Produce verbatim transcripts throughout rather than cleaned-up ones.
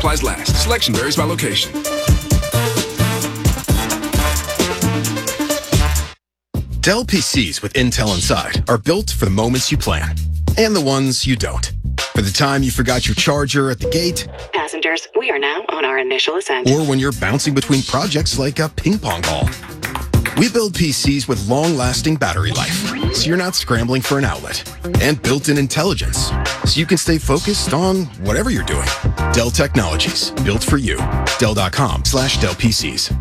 Supplies last. Selection varies by location. Dell P Cs with Intel inside are built for the moments you plan and the ones you don't. For the time you forgot your charger at the gate. Passengers, we are now on our initial ascent. Or when you're bouncing between projects like a ping pong ball. We build P Cs with long-lasting battery life, so you're not scrambling for an outlet. And built-in intelligence, so you can stay focused on whatever you're doing. Dell Technologies, built for you. Dell.com slash Dell PCs.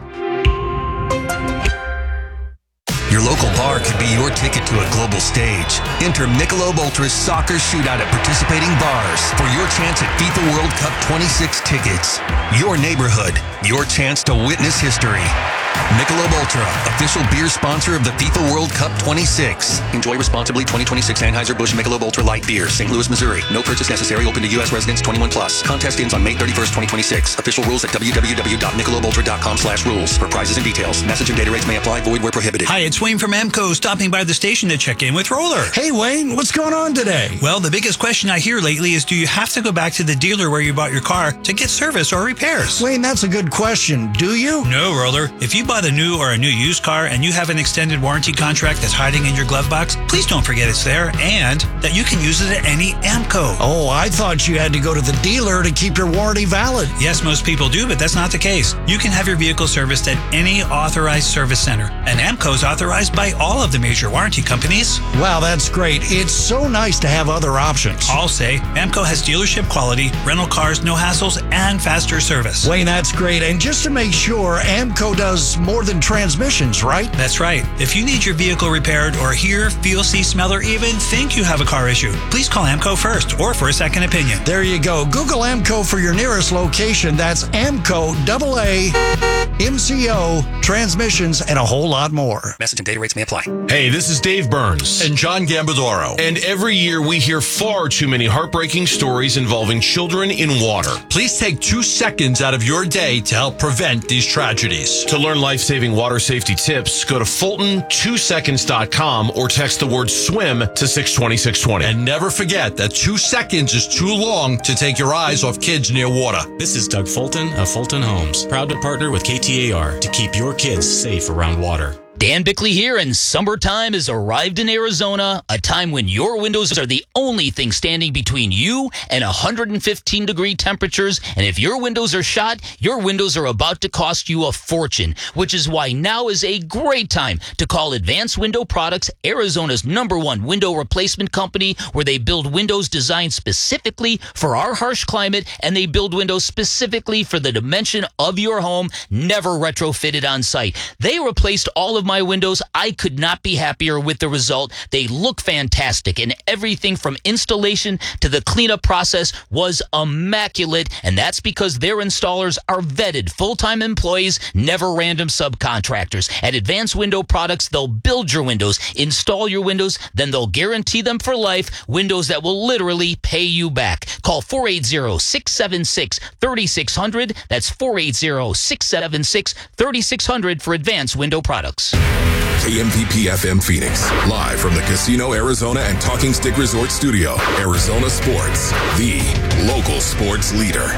Your local bar could be your ticket to a global stage. Enter Michelob Ultra's soccer shootout at participating bars for your chance at FIFA World Cup twenty-six tickets. Your neighborhood, your chance to witness history. Michelob Ultra, official beer sponsor of the FIFA World Cup twenty-six. Enjoy responsibly. twenty twenty-six Anheuser-Busch Michelob Ultra Light Beer, Saint Louis, Missouri. No purchase necessary. Open to U S residents twenty-one plus. Contest ends on May thirty-first, twenty twenty-six. Official rules at www.michelobultra.com slash rules. For prizes and details. Message and data rates may apply. Void where prohibited. Hi, it's Wayne from Amco, stopping by the station to check in with Roller. Hey, Wayne, what's going on today? Well, the biggest question I hear lately is, do you have to go back to the dealer where you bought your car to get service or repairs? Wayne, that's a good question. Do you? No, Roller. If you bought a new or a new used car and you have an extended warranty contract that's hiding in your glove box, please don't forget it's there and that you can use it at any Amco. Oh, I thought you had to go to the dealer to keep your warranty valid. Yes, most people do, but that's not the case. You can have your vehicle serviced at any authorized service center, and Amco's authorized by all of the major warranty companies. Wow, that's great. It's so nice to have other options. I'll say Amco has dealership quality, rental cars, no hassles, and faster service. Wayne, that's great. And just to make sure, Amco does more than transmissions, right? That's right. If you need your vehicle repaired or hear, feel, see, smell, or even think you have a car issue, please call Amco first or for a second opinion. There you go. Google Amco for your nearest location. That's Amco, double A, M C O, transmissions, and a whole lot more. Message and data rates may apply. Hey, this is Dave Burns and John Gambadoro. And every year we hear far too many heartbreaking stories involving children in water. Please take two seconds out of your day to help prevent these tragedies. To learn life-saving water safety tips, go to Fulton two seconds dot com or text the word swim to six twenty, six twenty. And never forget that two seconds is too long to take your eyes off kids near water. This is Doug Fulton of Fulton Homes, proud to partner with K T A R to keep your kids safe around water. Dan Bickley here, and summertime has arrived in Arizona, a time when your windows are the only thing standing between you and one hundred fifteen degree temperatures. And if your windows are shot, your windows are about to cost you a fortune, which is why now is a great time to call Advanced Window Products, Arizona's number one window replacement company, where they build windows designed specifically for our harsh climate, and they build windows specifically for the dimension of your home, never retrofitted on site. They replaced all of my windows. I could not be happier with the result. They look fantastic, and everything from installation to the cleanup process was immaculate, and that's because their installers are vetted full-time employees, never random subcontractors. At Advanced Window Products, they'll build your windows, install your windows, then they'll guarantee them for life, windows that will literally pay you back. Call four eight zero, six seven six, three six zero zero. That's four eight zero, six seven six, three six zero zero for Advanced Window Products. K M V P F M Phoenix, live from the Casino Arizona and Talking Stick Resort Studio. Arizona Sports, the local sports leader.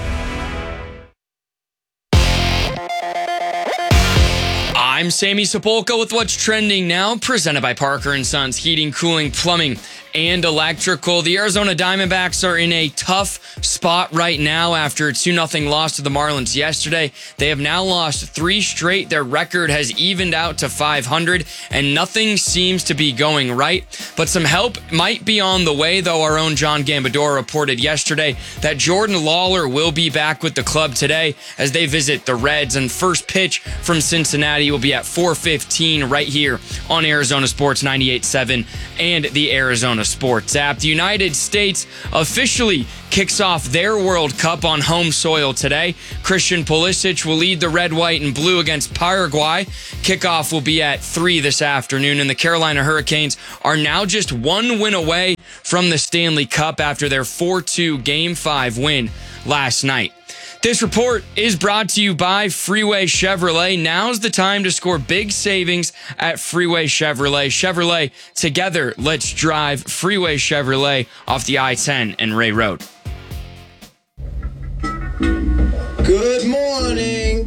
I'm Sammy Sepulka with what's trending now, presented by Parker and Sons Heating, Cooling, Plumbing, and Electrical. The Arizona Diamondbacks are in a tough spot right now after a two nothing loss to the Marlins yesterday. They have now lost three straight. Their record has evened out to five hundred, and nothing seems to be going right. But some help might be on the way, though. Our own John Gambadoro reported yesterday that Jordan Lawler will be back with the club today as they visit the Reds, and first pitch from Cincinnati will be at four fifteen right here on Arizona Sports ninety-eight point seven and the Arizona Sports app. The United States officially kicks off their World Cup on home soil today. Christian Pulisic will lead the red, white, and blue against Paraguay. Kickoff will be at three this afternoon, and the Carolina Hurricanes are now just one win away from the Stanley Cup after their four two Game five win last night. This report is brought to you by Freeway Chevrolet. Now's the time to score big savings at Freeway Chevrolet. Chevrolet, together, let's drive. Freeway Chevrolet off the I ten and Ray Road. Good morning.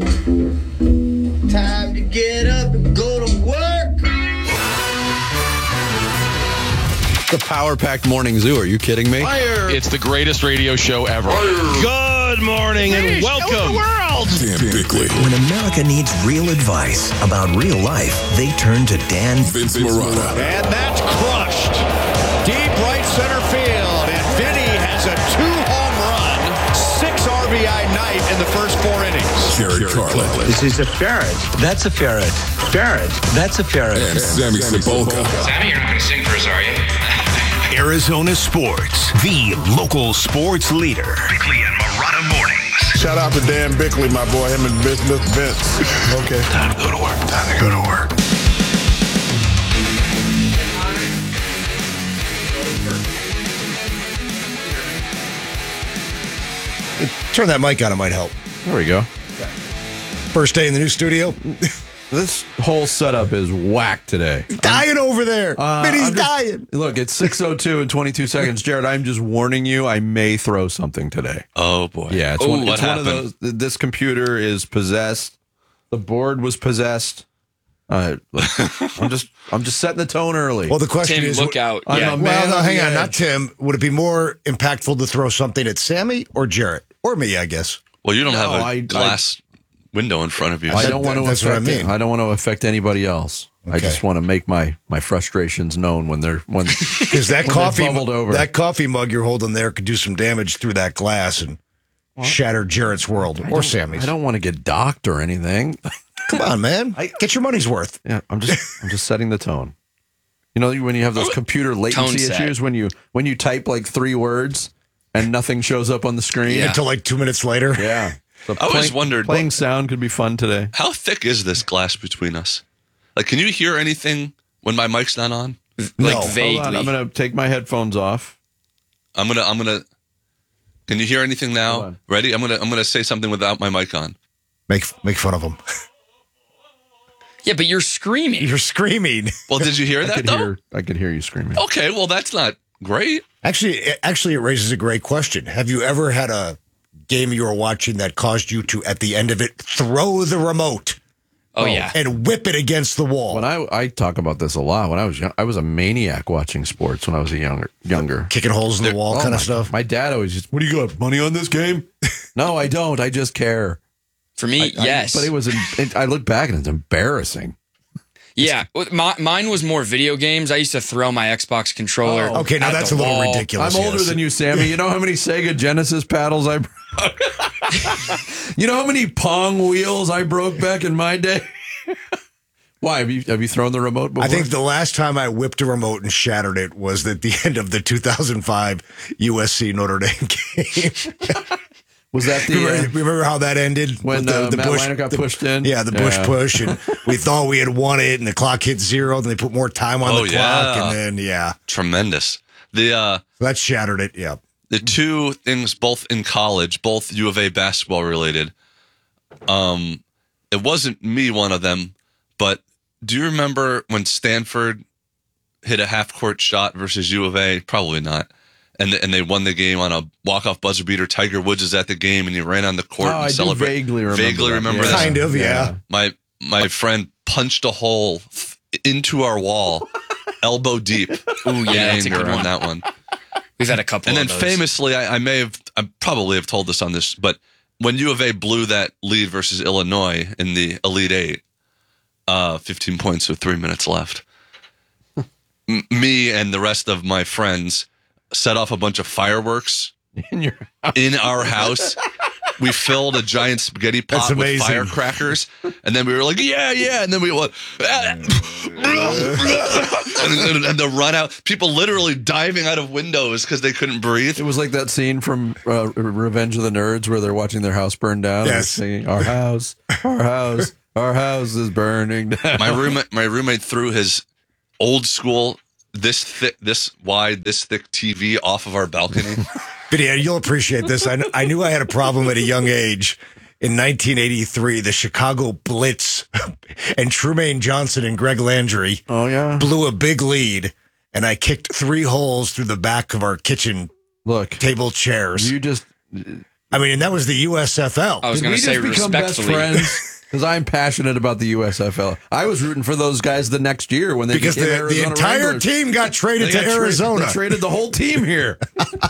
Time to get up and go to work. The power-packed morning zoo. Are you kidding me? Fire. It's the greatest radio show ever. Fire. Good morning and hey, welcome. Show the world. Dan Bickley. When America needs real advice about real life, they turn to Dan Vince Marotta. And that's crushed. Deep right center field. And Vinny has a two-home run, six R B I night in the first four innings. Jared Carlin. This is a ferret. That's a ferret. Ferret. That's a ferret. And Sammy Sapolka. Sammy, you're not going to sing for us, are you? Arizona Sports, the local sports leader. Bickley and Marotta Mornings. Shout out to Dan Bickley, my boy, him and Vince. Vince. Okay. Time to go to work. Time to go to work. Turn that mic on, it might help. There we go. First day in the new studio. This whole setup is whack today. He's dying I'm, over there. Uh, Vinny's just, dying. Look, it's six oh two and twenty-two seconds. Jared, I'm just warning you, I may throw something today. Oh, boy. Yeah, it's, Ooh, one, what it's one happened? of those. This computer is possessed. The board was possessed. Uh, I'm just I'm just setting the tone early. Well, the question Tim, is, look out. Yeah. Well, no, hang on. Not Tim. Would it be more impactful to throw something at Sammy or Jarrett? Or me, I guess. Well, you don't no, have a I, glass I, window in front of you. I don't want to That's affect what I mean. I don't want to affect anybody else. Okay. I just want to make my, my frustrations known when they're when because that when coffee bubbled over. That coffee mug you're holding there could do some damage through that glass and well, shatter Jarrett's world I or Sammy's. I don't want to get docked or anything. Come on, man. I, Get your money's worth. Yeah, I'm just I'm just setting the tone. You know when you have those computer latency issues when you when you type like three words and nothing shows up on the screen yeah. until like two minutes later. Yeah. So I playing, always wondered playing what, sound could be fun today. How thick is this glass between us? Like, can you hear anything when my mic's not on? No. Like vaguely. Hold on, I'm gonna take my headphones off. I'm gonna I'm gonna. Can you hear anything now? Ready? I'm gonna I'm gonna say something without my mic on. Make make fun of him. Yeah, but you're screaming. You're screaming. Well, did you hear I that could though? Hear, I could hear you screaming. Okay, well that's not great. Actually, it, actually, it raises a great question. Have you ever had a game you were watching that caused you to, at the end of it, throw the remote? Oh, oh yeah, and whip it against the wall. When I I talk about this a lot. When I was young, I was a maniac watching sports. When I was a younger younger, kicking holes in the wall, oh kind my, of stuff. My dad always just, "What do you got? Money on this game?" No, I don't. I just care. For me, I, yes. I, but it was. It, I look back and it's embarrassing. Yeah, my, mine was more video games. I used to throw my Xbox controller. Oh, okay, now that's a little wall. ridiculous. I'm older yes. than you, Sammy. You know how many Sega Genesis paddles I broke? You know how many Pong wheels I broke back in my day? Why? Have you have you thrown the remote before? I think the last time I whipped a remote and shattered it was at the end of the two thousand five U S C Notre Dame game. Was that the remember, uh, remember how that ended when the, uh, the Matt Bush Leinart got the, pushed in? Yeah, the Bush yeah. push, and we thought we had won it, and the clock hit zero. Then they put more time on Oh, the yeah. clock, and then yeah, Tremendous. The uh, so that shattered it. Yeah, the two things, both in college, both U of A basketball related. Um, it wasn't me, one of them, but do you remember when Stanford hit a half court shot versus U of A? Probably not. And and they won the game on a walk-off buzzer beater. Tiger Woods is at the game, and he ran on the court Oh, and I celebrated. do vaguely remember Vaguely that. remember Yeah. that. kind of. Yeah, My my friend punched a hole into our wall, elbow deep. Ooh, in yeah, that's a anger good on one. that one. We've had a couple. And then of those. famously, I, I may have, I probably have told this on this, but when U of A blew that lead versus Illinois in the Elite Eight, uh, fifteen points with three minutes left, M- me and the rest of my friends set off a bunch of fireworks in your house. in our house. We filled a giant spaghetti pot That's with amazing. firecrackers, and then we were like, "Yeah, yeah!" And then we went, and, and, and the run out, people literally diving out of windows because they couldn't breathe. It was like that scene from uh, Revenge of the Nerds where they're watching their house burn down. Yes. And singing, "Our house, our house, our house is burning down." My roommate, my roommate threw his old school, this thick, this wide, this thick T V off of our balcony. Video, you'll appreciate this. I, kn- I knew I had a problem at a young age. In nineteen eighty-three, the Chicago Blitz and Trumaine Johnson and Greg Landry oh, yeah. blew a big lead, and I kicked three holes through the back of our kitchen Look, table chairs. You just I mean, and that was the U S F L. I was going to say become best respectfully. friends because I'm passionate about the U S F L. I was rooting for those guys the next year when they because became the, Arizona the entire Wranglers. team got traded They to got tra- Arizona. They traded the whole team here.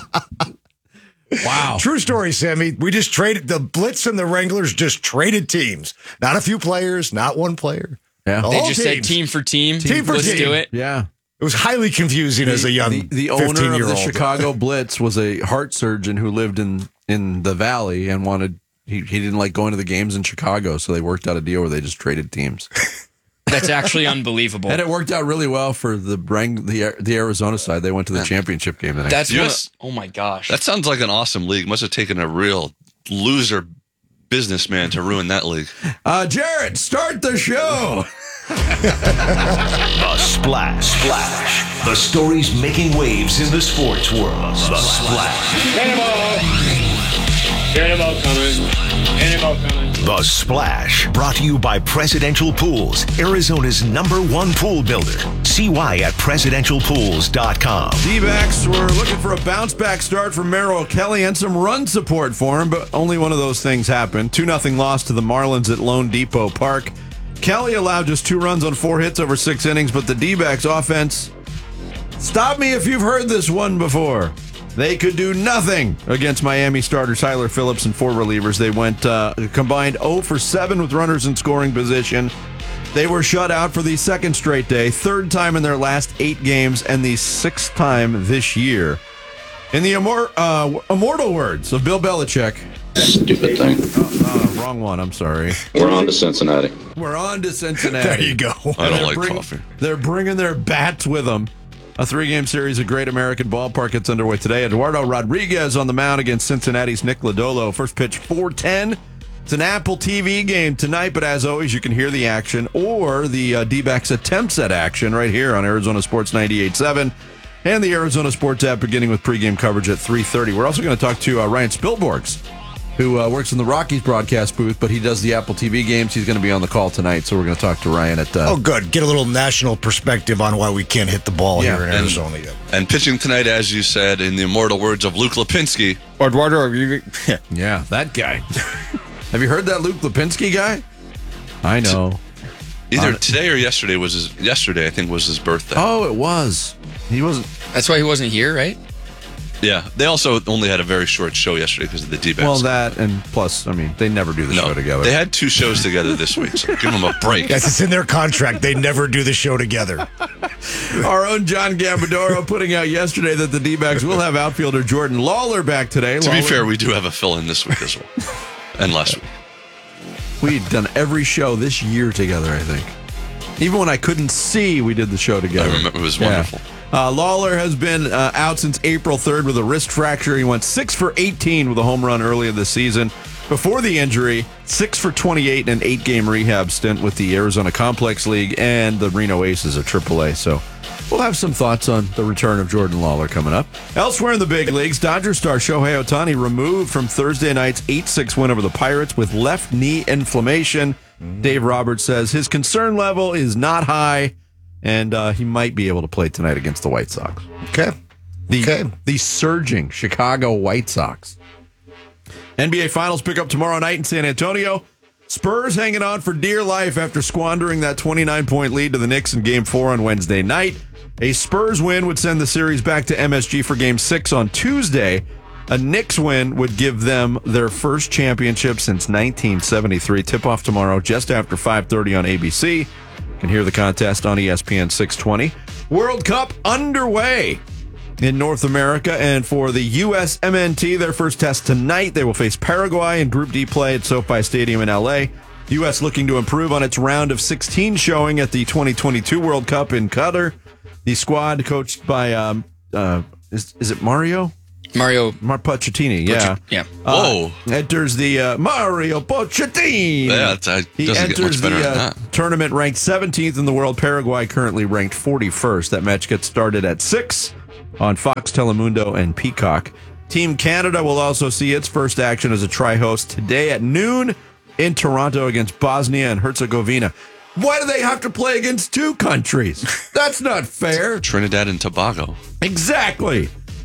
Wow. True story, Sammy. We just traded the Blitz and the Wranglers just traded teams. Not a few players, not one player. Yeah. The They whole just said teams. team for team. Team for Let's team. do it. Yeah. It was highly confusing as a young the, the owner of fifteen-year-old. the Chicago Blitz was a heart surgeon who lived in, in the Valley and wanted he, he didn't like going to the games in Chicago, so they worked out a deal where they just traded teams. That's actually unbelievable. And it worked out really well for the Brang, the the Arizona side. They went to the championship game the next That's year. one of- oh my gosh. That sounds like an awesome league. Must have taken a real loser businessman to ruin that league. Uh, Jarrett, start the show. The Splash. Splash. The stories making waves in the sports world. The Splash. Cannonball coming. Cannonball coming. The Splash. Brought to you by Presidential Pools, Arizona's number one pool builder. See why at presidential pools dot com. D-backs were looking for a bounce-back start from Merrill Kelly and some run support for him, but only one of those things happened. two nothing loss to the Marlins at Lone Depot Park. Kelly allowed just two runs on four hits over six innings, but the D-backs offense, stop me if you've heard this one before. They could do nothing against Miami starter Tyler Phillips and four relievers. They went uh, combined oh for seven with runners in scoring position. They were shut out for the second straight day, third time in their last eight games, and the sixth time this year. In the immor- uh, immortal words of Bill Belichick. Stupid thing. Oh, uh, wrong one. I'm sorry. We're on to Cincinnati. We're on to Cincinnati. There you go. I don't They're like bring- coffee. They're bringing their bats with them. A three-game series at Great American Ballpark gets underway today. Eduardo Rodriguez on the mound against Cincinnati's Nick Lodolo. First pitch, four ten. It's an Apple T V game tonight, but as always, you can hear the action or the uh, D-backs attempts at action right here on Arizona Sports ninety-eight point seven and the Arizona Sports app, beginning with pregame coverage at three thirty. We're also going to talk to uh, Ryan Spilborghs, who uh, works in the Rockies broadcast booth, but he does the Apple T V games. He's going to be on the call tonight, so we're going to talk to Ryan at... Uh, Oh, good. Get a little national perspective on why we can't hit the ball Yeah, here in and- Arizona yet. And pitching tonight, as you said, in the immortal words of Luke Lipinski. Eduardo, you... Yeah, that guy. Have you heard that Luke Lipinski guy? I know. Either On- today or yesterday was his, yesterday, I think, was his birthday. Oh, it was. He wasn't... That's why he wasn't here, right? Yeah, they also only had a very short show yesterday because of the D-backs. Well, that, and plus, I mean, they never do the no, show together. They had two shows together this week, so give them a break. Yes, it's in their contract. They never do the show together. Our own John Gambadoro putting out yesterday that the D-backs will have outfielder Jordan Lawler back today. To Lawler, be fair, we do have a fill-in this week as well, and last week. we'd done every show this year together, I think. Even when I couldn't see, we did the show together. I remember, it was Yeah. wonderful. Uh, Lawler has been uh, out since April third with a wrist fracture. He went six for eighteen with a home run earlier this season. Before the injury, six for twenty-eight in an eight-game rehab stint with the Arizona Complex League and the Reno Aces of triple A. So we'll have some thoughts on the return of Jordan Lawler coming up. Elsewhere in the big leagues, Dodger star Shohei Ohtani removed from Thursday night's eight six win over the Pirates with left knee inflammation. Dave Roberts says his concern level is not high, and uh, he might be able to play tonight against the White Sox. Okay. The, Okay. the surging Chicago White Sox. N B A Finals pick up tomorrow night in San Antonio. Spurs hanging on for dear life after squandering that twenty-nine point lead to the Knicks in Game four on Wednesday night. A Spurs win would send the series back to M S G for Game six on Tuesday. A Knicks win would give them their first championship since nineteen seventy-three. Tip-off tomorrow just after five thirty on A B C. You can hear the contest on E S P N six twenty. World Cup underway in North America, and for the U S M N T, their first test tonight. They will face Paraguay in Group D play at SoFi Stadium in L A. U S looking to improve on its round of sixteen showing at the twenty twenty-two World Cup in Qatar. The squad, coached by, um, uh, is, is it Mario? Mario Mar Pochettino, yeah. Poch- yeah. Uh, enters the uh, Mario Pochettino. Yeah, that doesn't He get enters much better the than uh, that. tournament ranked seventeenth in the world. Paraguay currently ranked forty-first. That match gets started at six on Fox, Telemundo, and Peacock. Team Canada will also see its first action as a tri-host today at noon in Toronto against Bosnia and Herzegovina. Why do they have to play against two countries? That's not fair. Trinidad and Tobago. Exactly.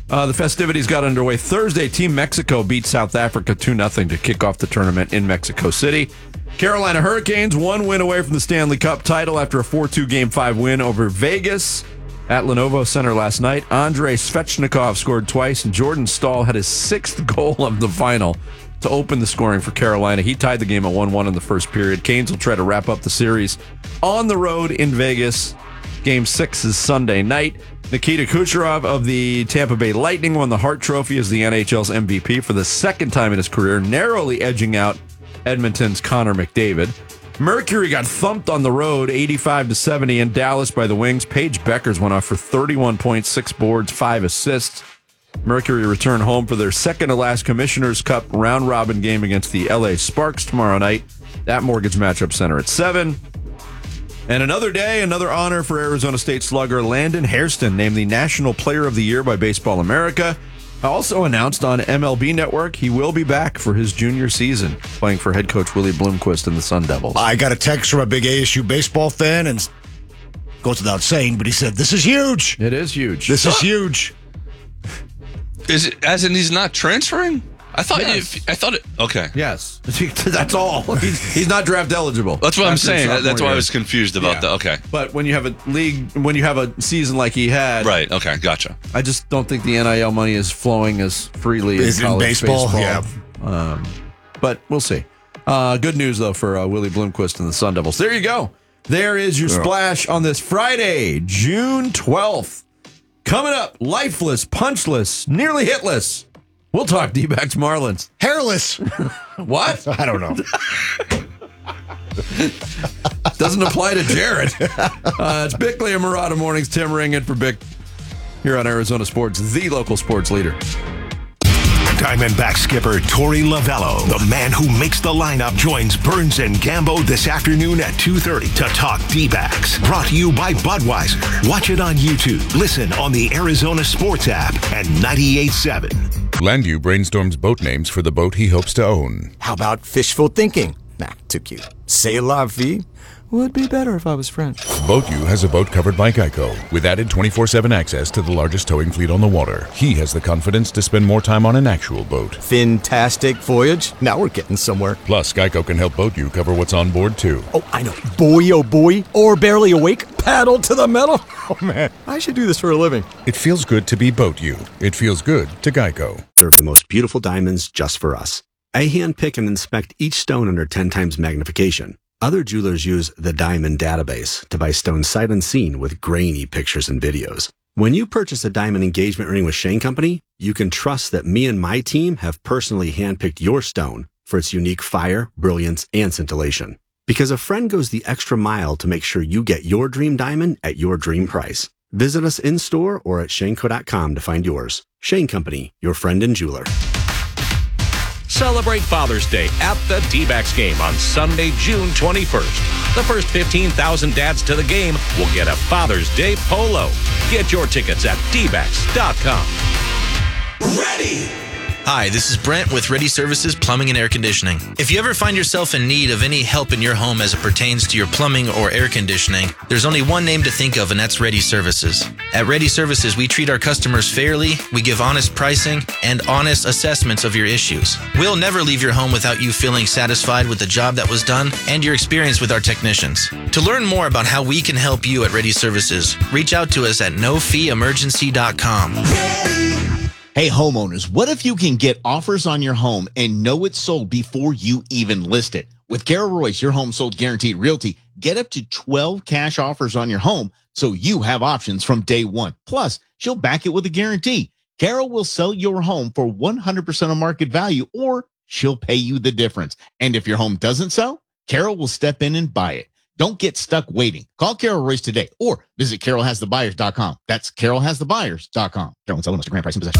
Uh, the festivities got underway Thursday. Team Mexico beat South Africa two nothing to kick off the tournament in Mexico City. Carolina Hurricanes one win away from the Stanley Cup title after a four two Game five win over Vegas at Lenovo Center last night. Andrei Svechnikov scored twice, and Jordan Staal had his sixth goal of the final to open the scoring for Carolina. He tied the game at one one in the first period. Canes will try to wrap up the series on the road in Vegas. Game six is Sunday night. Nikita Kucherov of the Tampa Bay Lightning won the Hart Trophy as the N H L's M V P for the second time in his career, narrowly edging out Edmonton's Connor McDavid. Mercury got thumped on the road eighty-five to seventy in Dallas by the Wings. Paige Beckers went off for thirty-one points, six boards, five assists. Mercury return home for their second to last Commissioner's Cup round robin game against the L A Sparks tomorrow night at Mortgage Matchup Center at seven. And another day, another honor for Arizona State slugger Landon Hairston, named the National Player of the Year by Baseball America. Also announced on M L B Network, he will be back for his junior season, playing for head coach Willie Bloomquist and the Sun Devils. I got a text from a big A S U baseball fan, and goes without saying, but he said, "This is huge. It is huge. This is huge." Is it as in he's not transferring? I thought Yes. you, I thought it. Okay. Yes, that's all. He's, he's not draft eligible. That's what I'm After saying. sophomore That's why I year. was confused about Yeah. that. Okay. But when you have a league, when you have a season like he had, Right. Okay. Gotcha. I just don't think the N I L money is flowing as freely Is as in college baseball? Yeah. Um, but we'll see. Uh, good news, though, for uh, Willie Bloomquist and the Sun Devils. There you go. There is your splash on this Friday, June twelfth. Coming up, lifeless, punchless, nearly hitless. We'll talk D-backs Marlins. Hairless. What? I don't know. Doesn't apply to Jared. Uh, it's Bickley and Murata Mornings. Tim Ring in for Bick here on Arizona Sports, the local sports leader. Diamondback skipper Torey Lovello, the man who makes the lineup, joins Burns and Gambo this afternoon at two thirty to talk D-backs. Brought to you by Budweiser. Watch it on YouTube. Listen on the Arizona Sports app and ninety-eight point seven. Landview brainstorms boat names for the boat he hopes to own. How about fishful thinking? Nah, too cute. C'est la vie? Would be better if I was French. BoatU has a boat covered by Geico with added twenty-four seven access to the largest towing fleet on the water. He has the confidence to spend more time on an actual boat. Fantastic voyage. Now we're getting somewhere. Plus, Geico can help BoatU cover what's on board, too. Oh, I know. Boy, oh boy. Or barely awake. Paddle to the metal. Oh, man. I should do this for a living. It feels good to be BoatU. It feels good to Geico. Serve the most beautiful diamonds just for us. I hand pick and inspect each stone under ten times magnification. Other jewelers use the Diamond Database to buy stones sight unseen with grainy pictures and videos. When you purchase a diamond engagement ring with Shane Company, you can trust that me and my team have personally handpicked your stone for its unique fire, brilliance, and scintillation. Because a friend goes the extra mile to make sure you get your dream diamond at your dream price. Visit us in-store or at shaneco dot com to find yours. Shane Company, your friend and jeweler. Celebrate Father's Day at the D-backs game on Sunday, June twenty-first. The first fifteen thousand dads to the game will get a Father's Day polo. Get your tickets at d backs dot com. Ready! Hi, this is Brent with Ready Services Plumbing and Air Conditioning. If you ever find yourself in need of any help in your home as it pertains to your plumbing or air conditioning, there's only one name to think of, and that's Ready Services. At Ready Services, we treat our customers fairly, we give honest pricing, and honest assessments of your issues. We'll never leave your home without you feeling satisfied with the job that was done and your experience with our technicians. To learn more about how we can help you at Ready Services, reach out to us at no fee emergency dot com. Hey, homeowners, what if you can get offers on your home and know it's sold before you even list it? With Carol Royce, your home sold guaranteed realty, get up to twelve cash offers on your home so you have options from day one. Plus, she'll back it with a guarantee. Carol will sell your home for one hundred percent of market value, or she'll pay you the difference. And if your home doesn't sell, Carol will step in and buy it. Don't get stuck waiting. Call Carol Royce today or visit carol has the buyers dot com. That's carol has the buyers dot com. Carol and selling us a grand price in possession.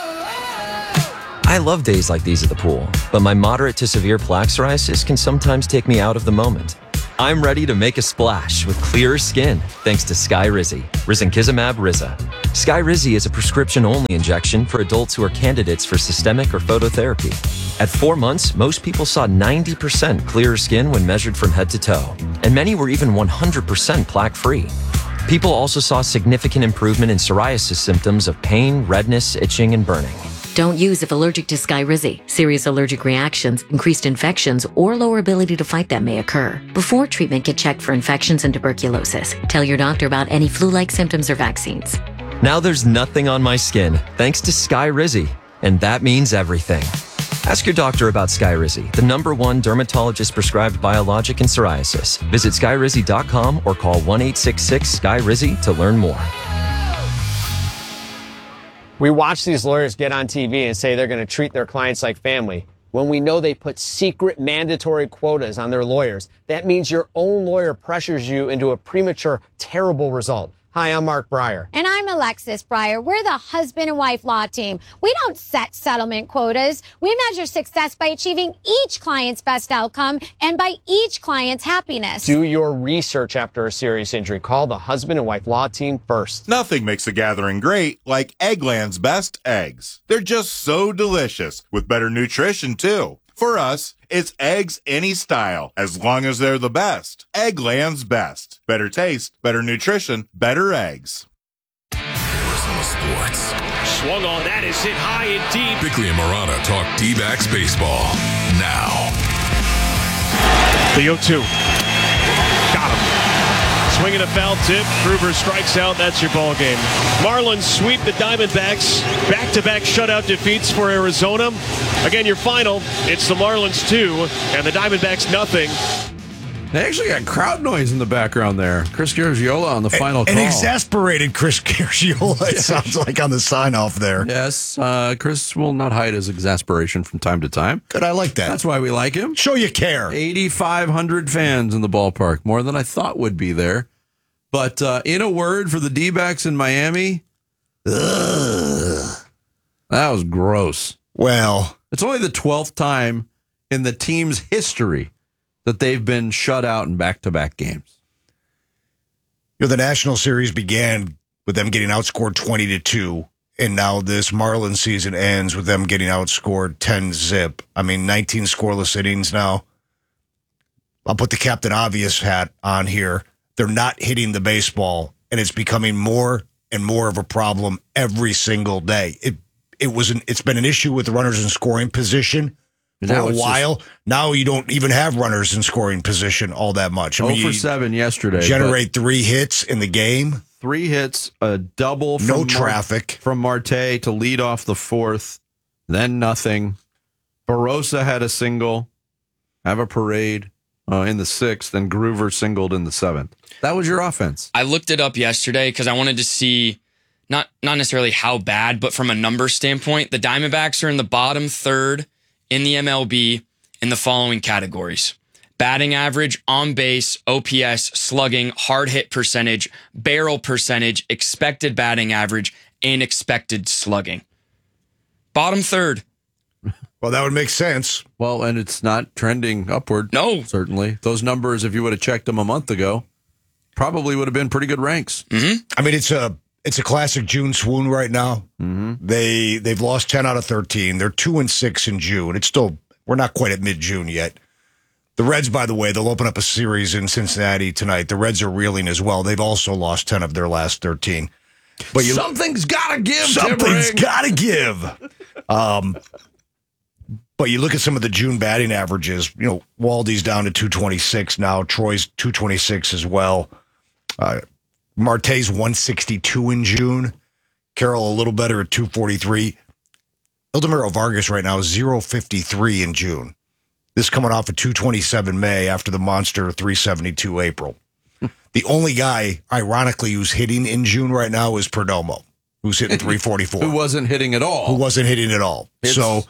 I love days like these at the pool, but my moderate to severe plaque psoriasis can sometimes take me out of the moment. I'm ready to make a splash with clearer skin thanks to Skyrizi, Risankizumab Riza. Skyrizi is a prescription-only injection for adults who are candidates for systemic or phototherapy. At four months, most people saw ninety percent clearer skin when measured from head to toe, and many were even one hundred percent plaque-free. People also saw significant improvement in psoriasis symptoms of pain, redness, itching, and burning. Don't use if allergic to Skyrizi. Serious allergic reactions, increased infections, or lower ability to fight them may occur. Before treatment, get checked for infections and tuberculosis. Tell your doctor about any flu-like symptoms or vaccines. Now there's nothing on my skin, thanks to Skyrizi, and that means everything. Ask your doctor about Skyrizi, the number one dermatologist-prescribed biologic in psoriasis. Visit skyrizi dot com or call one eight six six Sky Rizzi to learn more. We watch these lawyers get on T V and say they're going to treat their clients like family when we know they put secret mandatory quotas on their lawyers. That means your own lawyer pressures you into a premature, terrible result. Hi, I'm Mark Breyer. And I'm Alexis Breyer. We're the husband and wife law team. We don't set settlement quotas. We measure success by achieving each client's best outcome and by each client's happiness. Do your research after a serious injury. Call the husband and wife law team first. Nothing makes a gathering great like Eggland's best eggs. They're just so delicious, with better nutrition, too. For us, it's eggs any style, as long as they're the best. Eggland's best. Better taste, better nutrition, better eggs. Arizona Sports. Swung on, that is hit high and deep. Bickley and Murata talk D-backs baseball now. The oh two. Got him. Swinging a foul tip. Gruber strikes out. That's your ball game. Marlins sweep the Diamondbacks. Back-to-back shutout defeats for Arizona. Again, your final, it's the Marlins two and the Diamondbacks nothing. They actually got crowd noise in the background there. Chris Garagiola on the final An call. An exasperated Chris Garagiola, it sounds like, on the sign-off there. Yes, uh, Chris will not hide his exasperation from time to time. Good, I like that. That's why we like him. Show you care. eighty-five hundred fans in the ballpark, more than I thought would be there. But uh, in a word for the D-backs in Miami, ugh, that was gross. Well, it's only the twelfth time in the team's history that they've been shut out in back-to-back games. You know, the National Series began with them getting outscored twenty to two, and now this Marlins season ends with them getting outscored ten zip. I mean, nineteen scoreless innings now. I'll put the Captain Obvious hat on here. They're not hitting the baseball, and it's becoming more and more of a problem every single day. It it was an, it's been an issue with runners in scoring position for now a while. Just, now you don't even have runners in scoring position all that much. I oh mean, for seven yesterday. Generate three hits in the game. Three hits, a double. From no Mar- traffic from Marte to lead off the fourth, then nothing. Barossa had a single, have a parade. Uh, in the sixth, and Groover singled in the seventh. That was your offense. I looked it up yesterday because I wanted to see not not necessarily how bad, but from a number standpoint, the Diamondbacks are in the bottom third in the M L B in the following categories: batting average, on base, O P S, slugging, hard hit percentage, barrel percentage, expected batting average, and expected slugging. Bottom third. Well, that would make sense. Well, and it's not trending upward. No. Certainly. Those numbers, if you would have checked them a month ago, probably would have been pretty good ranks. Mm-hmm. I mean, it's a it's a classic June swoon right now. Mm-hmm. They they've lost ten out of thirteen. They're two and six in June. It's still we're not quite at mid June yet. The Reds, by the way, they'll open up a series in Cincinnati tonight. The Reds are reeling as well. They've also lost ten of their last thirteen. But you, something's got to give. Something's got to give. Um. But you look at some of the June batting averages, you know, Waldy's down to two twenty-six now. Troy's two twenty-six as well. Uh, Marte's one sixty-two in June. Carroll a little better at two forty-three. Ildemiro Vargas right now is zero fifty-three in June. This coming off a two twenty-seven May after the monster three seventy-two April. The only guy, ironically, who's hitting in June right now is Perdomo, who's hitting three forty-four. Who wasn't hitting at all. Who wasn't hitting at all. It's- so...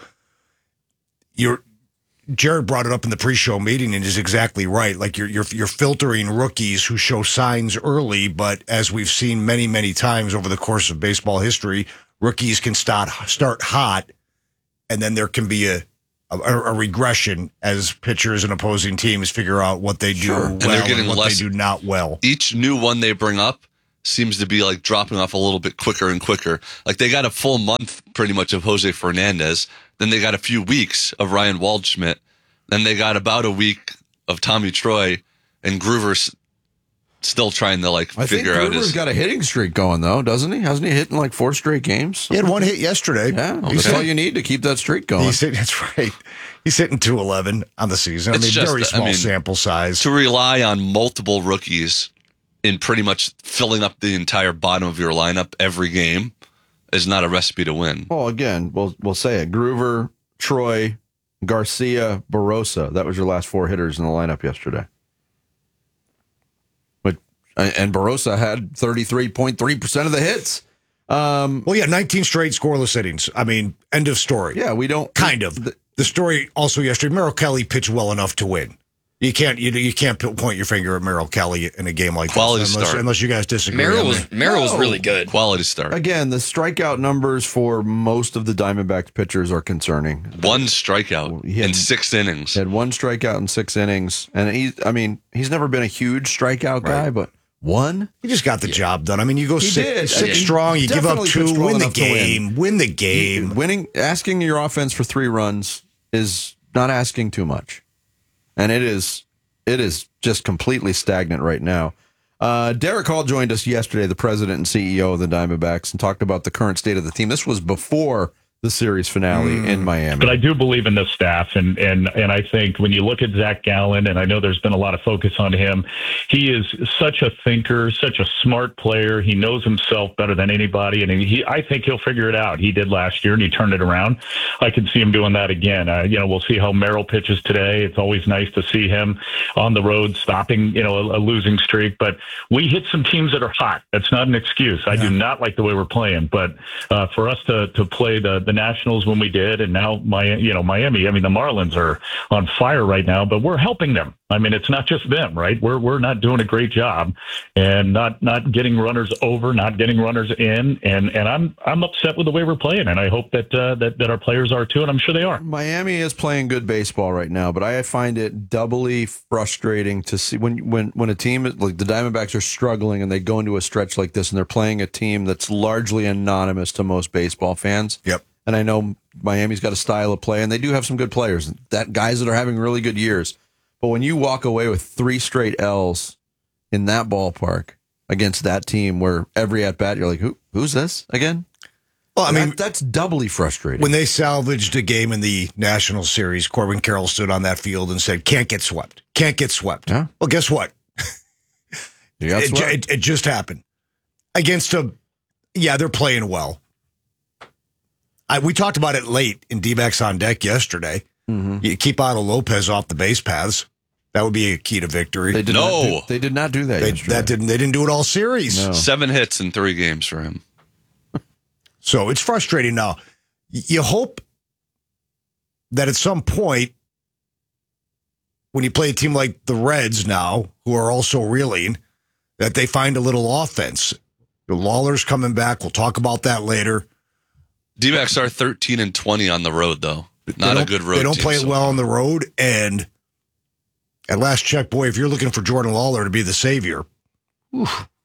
You're, Jared brought it up in the pre-show meeting and is exactly right. Like you're, you're you're filtering rookies who show signs early, but as we've seen many, many times over the course of baseball history, rookies can start start hot, and then there can be a a, a regression as pitchers and opposing teams figure out what they do Sure. well And they're getting and what less, they do not well. Each new one they bring up seems to be like dropping off a little bit quicker and quicker. Like they got a full month pretty much of Jose Fernandez. Then they got a few weeks of Ryan Waldschmidt. Then they got about a week of Tommy Troy, and Groover still trying to like I figure think out Gruber's his. got a hitting streak going though, doesn't he? Hasn't he hit in like four straight games? He had one hit yesterday. Yeah, He's that's hit- all you need to keep that streak going. He's hitting, that's right. He's hitting two eleven on the season. I It's mean, just, very I small mean, sample size. To rely on multiple rookies in pretty much filling up the entire bottom of your lineup every game is not a recipe to win. Well, again, we'll we'll say it: Groover, Troy, Garcia, Barossa. That was your last four hitters in the lineup yesterday. But and Barossa had thirty-three point three percent of the hits. Um, well, yeah, nineteen straight scoreless innings. I mean, end of story. Yeah, we don't kind of. The, the story also yesterday. Merrill Kelly pitched well enough to win. You can't you you can't point your finger at Merrill Kelly in a game like Quality this unless, start. unless you guys disagree. Merrill on was that. Merrill was No. really good. Quality start. Again, the strikeout numbers for most of the Diamondbacks pitchers are concerning. One strikeout He had- in six innings. He had one strikeout in six innings, and he, I mean, he's never been a huge strikeout guy, Right. but one. He just got the job done. I mean, you go He six, did. six He strong, you give up definitely two, pitched well win the enough to win. game, win the game. Winning, asking your offense for three runs is not asking too much, and it is, it is just completely stagnant right now. Uh, Derek Hall joined us yesterday, the president and C E O of the Diamondbacks, and talked about the current state of the team. This was before the series finale Mm. in Miami. But I do believe in this staff, and and and I think when you look at Zach Gallen, and I know there's been a lot of focus on him, he is such a thinker, such a smart player. He knows himself better than anybody, and he I think he'll figure it out. He did last year, and he turned it around. I can see him doing that again. Uh, you know, we'll see how Merrill pitches today. It's always nice to see him on the road stopping, you know, a, a losing streak. But we hit some teams that are hot. That's not an excuse. I do not like the way we're playing, but uh, for us to to play the, the Nationals when we did, and now my you know Miami. I mean, the Marlins are on fire right now, but we're helping them. I mean, it's not just them, right? We're we're not doing a great job, and not not getting runners over, not getting runners in, and and I'm I'm upset with the way we're playing, and I hope that uh, that that our players are too, and I'm sure they are. Miami is playing good baseball right now, but I find it doubly frustrating to see when when when a team like the Diamondbacks are struggling and they go into a stretch like this and they're playing a team that's largely anonymous to most baseball fans. Yep. And I know Miami's got a style of play, and they do have some good players, that guys that are having really good years. But when you walk away with three straight L's in that ballpark against that team, where every at bat you're like, who who's this again? Well, I mean, That- that's doubly frustrating. When they salvaged a game in the National Series, Corbin Carroll stood on that field and said, "Can't get swept. Can't get swept." Yeah. Well, guess what? You got it, ju- swept. it, it just happened against a. Yeah, they're playing well. I, we talked about it late in D-backs on deck yesterday. Mm-hmm. You keep Otto Lopez off the base paths. That would be a key to victory. They did No. not do, they did not do that. They, yesterday. that didn't. They didn't do it all series. No. Seven hits in three games for him. So it's frustrating now. Y- You hope that at some point, when you play a team like the Reds now, who are also reeling, that they find a little offense. The Lawler's coming back. We'll talk about that later. D-backs are thirteen and twenty on the road, though. Not They a good road. They don't team play it so well far. on the road. And at last check, boy, if you're looking for Jordan Lawler to be the savior, whew,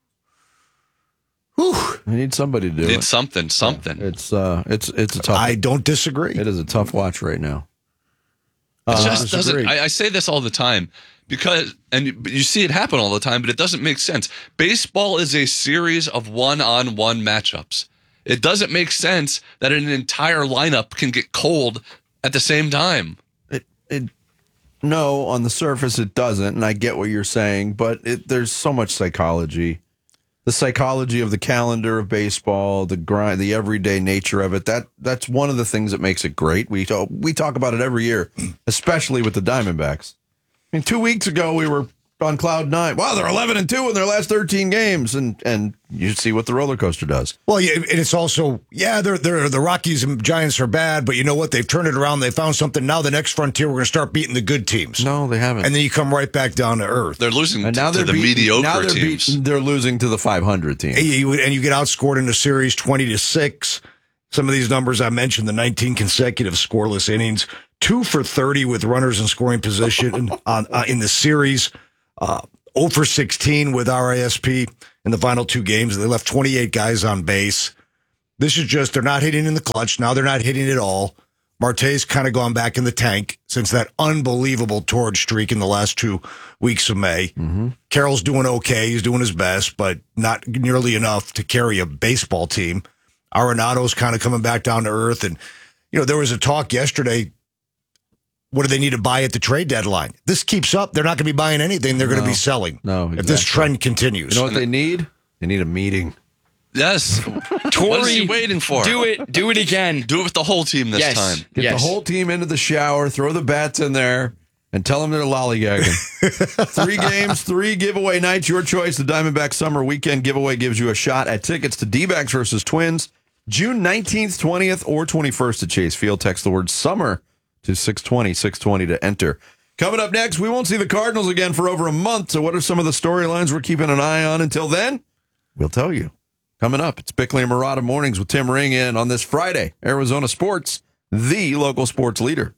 whew, We need somebody to do Need it. something, something. It's uh, it's it's a tough. I don't disagree. It is a tough watch right now. It Uh, just doesn't. disagree. I, I say this all the time because, and you, you see it happen all the time, but it doesn't make sense. Baseball is a series of one-on-one matchups. It doesn't make sense that an entire lineup can get cold at the same time. It it no, on the surface it doesn't, and I get what you're saying, but it, there's so much psychology. The psychology of the calendar of baseball, the grind, the everyday nature of it. That that's one of the things that makes it great. We talk, we talk about it every year, especially with the Diamondbacks. I mean, two weeks ago we were on cloud nine. Wow, they're eleven and two in their last thirteen games, and and you see what the roller coaster does. Well, yeah, and it's also, yeah, they're, they're, the Rockies and Giants are bad, but you know what? They've turned it around. They found something. Now the next frontier, we're going to start beating the good teams. No, they haven't. And then you come right back down to earth. They're losing And now to they're the beating- mediocre now they're teams. beating- they're losing to the five hundred team. And you, and you get outscored in the series twenty to six. Some of these numbers I mentioned, the nineteen consecutive scoreless innings, two for thirty with runners in scoring position on, uh, in the series, uh, zero for sixteen with R I S P in the final two games. They left twenty-eight guys on base. This is just, they're not hitting in the clutch. Now they're not hitting at all. Marte's kind of gone back in the tank since that unbelievable torrid streak in the last two weeks of May. Mm-hmm. Carroll's doing okay. He's doing his best, but not nearly enough to carry a baseball team. Arenado's kind of coming back down to earth. And, you know, there was a talk yesterday. What do they need to buy at the trade deadline? This keeps up. They're not going to be buying anything. They're going to No. be selling. No, exactly. If this trend continues. You know what they need? They need a meeting. Yes. Tory, what is he waiting for? Do it. Do it again. Do it with the whole team this Yes. time. Get Yes. the whole team into the shower, throw the bats in there, and tell them they're lollygagging. Three games, three giveaway nights. Your choice. The Diamondback Summer Weekend Giveaway gives you a shot at tickets to D-backs versus Twins, June nineteenth, twentieth, or twenty-first at Chase Field. Text the word summer to six twenty, six twenty to enter. Coming up next, we won't see the Cardinals again for over a month. So what are some of the storylines we're keeping an eye on until then? We'll tell you. Coming up, it's Bickley and Murata Mornings with Tim Ring in on this Friday. Arizona Sports, the local sports leader.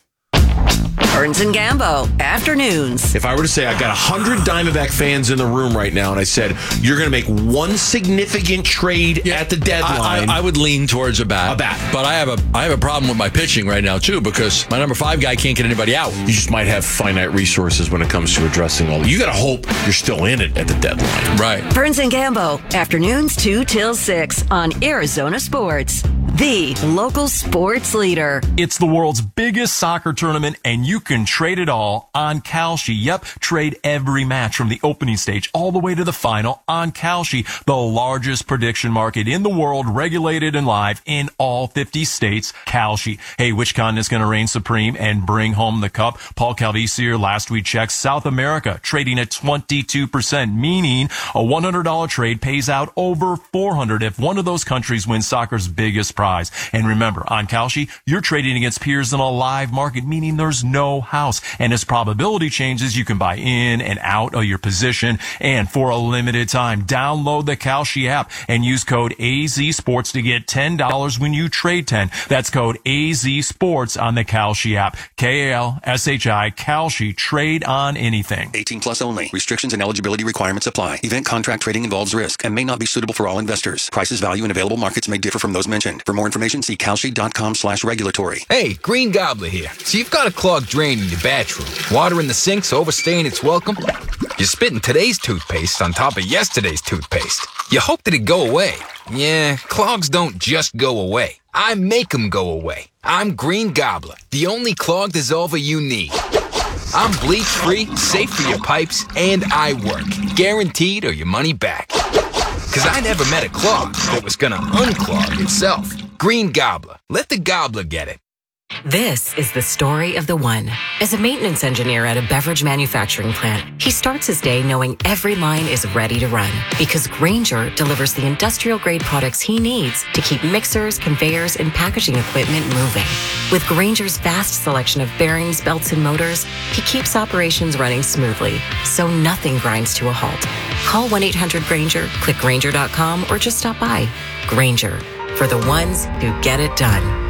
Burns and Gambo, afternoons. If I were to say I've got one hundred Diamondback fans in the room right now, and I said, you're going to make one significant trade at the deadline. I, I, I would lean towards a bat. A bat. But I have a I have a problem with my pitching right now, too, because my number five guy can't get anybody out. You just might have finite resources when it comes to addressing all. You got to hope you're still in it at the deadline. Right. Burns and Gambo, afternoons two till six on Arizona Sports, the local sports leader. It's the world's biggest soccer tournament, and you can trade it all on Kalshi. Yep, trade every match from the opening stage all the way to the final on Kalshi, the largest prediction market in the world, regulated and live in all fifty states. Kalshi. Hey, which continent's going to reign supreme and bring home the cup? Paul Calvisier last week checked South America, trading at twenty-two percent, meaning a one hundred dollars trade pays out over four hundred dollars if one of those countries wins soccer's biggest prize. And remember, on Kalshi, you're trading against peers in a live market, meaning there's no house. And as probability changes, you can buy in and out of your position. And for a limited time, download the Kalshi app and use code A Z Sports to get ten dollars when you trade ten. That's code A Z Sports on the Kalshi app. K A L S H I, Kalshi. Trade on anything. eighteen plus only. Restrictions and eligibility requirements apply. Event contract trading involves risk and may not be suitable for all investors. Prices, value, and available markets may differ from those mentioned. For more information, see kalshi.com slash regulatory. Hey, Green Gobbler here. So you've got a clogged drain in your bathroom. Water in the sink's overstaying its welcome. You're spitting today's toothpaste on top of yesterday's toothpaste. You hope that it go away. Yeah, clogs don't just go away. I make them go away. I'm Green Gobbler, the only clog dissolver you need. I'm bleach-free, safe for your pipes, and I work. Guaranteed or your money back. Because I never met a clog that was going to unclog itself. Green Gobbler. Let the gobbler get it. This is the story of the one. As a maintenance engineer at a beverage manufacturing plant, he starts his day knowing every line is ready to run because Grainger delivers the industrial-grade products he needs to keep mixers, conveyors, and packaging equipment moving. With Grainger's vast selection of bearings, belts, and motors, he keeps operations running smoothly, so nothing grinds to a halt. Call one eight hundred Grainger, click Grainger dot com, or just stop by. Grainger, for the ones who get it done.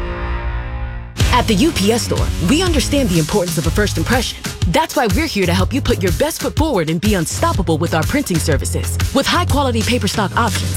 At the U P S Store, we understand the importance of a first impression. That's why we're here to help you put your best foot forward and be unstoppable with our printing services. With high-quality paper stock options,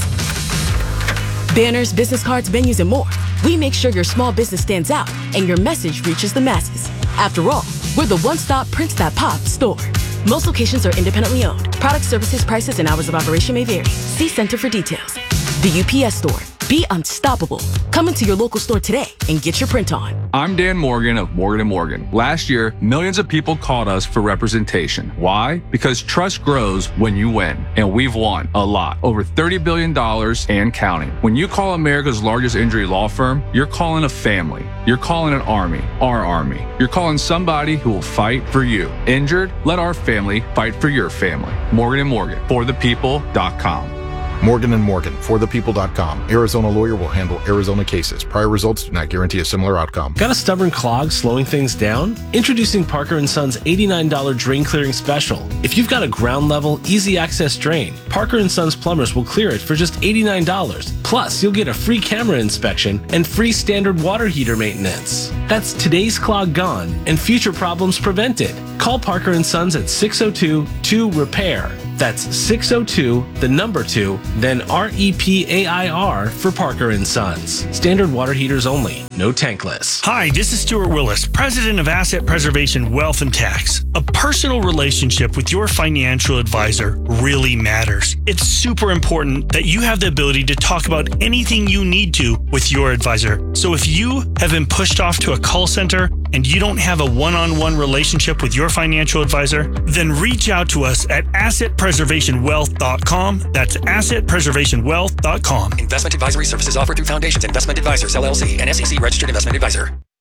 banners, business cards, menus, and more, we make sure your small business stands out and your message reaches the masses. After all, we're the one-stop Prints That Pop store. Most locations are independently owned. Product, services, prices, and hours of operation may vary. See Center for details. The U P S Store. Be unstoppable. Come into your local store today and get your print on. I'm Dan Morgan of Morgan and Morgan. Last year, millions of people called us for representation. Why? Because trust grows when you win. And we've won a lot. Over thirty billion dollars and counting. When you call America's largest injury law firm, you're calling a family. You're calling an army. Our army. You're calling somebody who will fight for you. Injured? Let our family fight for your family. Morgan and Morgan. For the people dot com. Morgan and Morgan, for the people dot com. Arizona lawyer will handle Arizona cases. Prior results do not guarantee a similar outcome. Got a stubborn clog slowing things down? Introducing Parker and Son's eighty-nine dollars drain clearing special. If you've got a ground level, easy access drain, Parker and Son's plumbers will clear it for just eighty-nine dollars. Plus, you'll get a free camera inspection and free standard water heater maintenance. That's today's clog gone and future problems prevented. Call Parker and Sons at six oh two, two repair. That's six oh two, the number two, then R E P A I R for Parker and Sons. Standard water heaters only, no tankless. Hi, this is Stuart Willis, President of Asset Preservation Wealth and Tax. A personal relationship with your financial advisor really matters. It's super important that you have the ability to talk about anything you need to with your advisor. So if you have been pushed off to a call center and you don't have a one-on-one relationship with your financial advisor, then reach out to us at asset preservation wealth dot com. That's asset preservation wealth dot com. Investment advisory services offered through Foundations Investment Advisors, L L C, an S E C registered investment advisor.